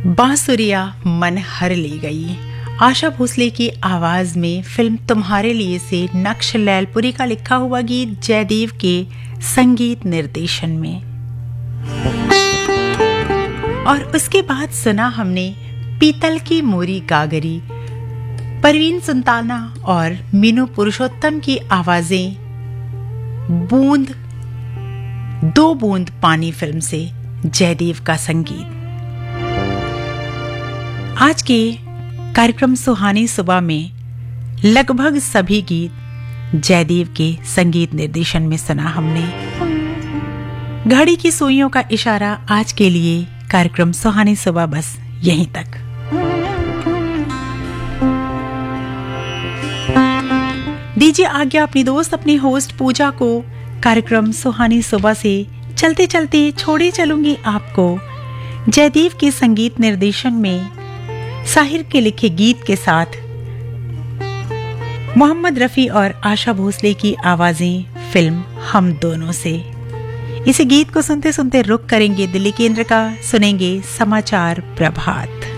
बांसुरिया मन हर ले गई। आशा भोसले की आवाज में फिल्म तुम्हारे लिए से नक्श लैलपुरी का लिखा हुआ गीत जयदेव के संगीत निर्देशन में। और उसके बाद सुना हमने पीतल की मोरी गागरी, परवीन सुल्ताना और मीनू पुरुषोत्तम की आवाजें बूंद दो बूंद पानी फिल्म से जयदेव का संगीत। आज के कार्यक्रम सुहानी सुबह में लगभग सभी गीत जयदेव के संगीत निर्देशन में सुना हमने। घड़ी की सुइयों का इशारा आज के लिए कार्यक्रम सुहानी सुबह बस यहीं तक। दीजिए आज्ञा अपनी दोस्त अपनी होस्ट पूजा को कार्यक्रम सुहानी सुबह से चलते चलते छोड़े चलूंगी आपको जयदेव के संगीत निर्देशन में साहिर के लिखे गीत के साथ मोहम्मद रफी और आशा भोसले की आवाजें फिल्म हम दोनों से। इसी गीत को सुनते सुनते रुक करेंगे दिल्ली केंद्र का, सुनेंगे समाचार प्रभात।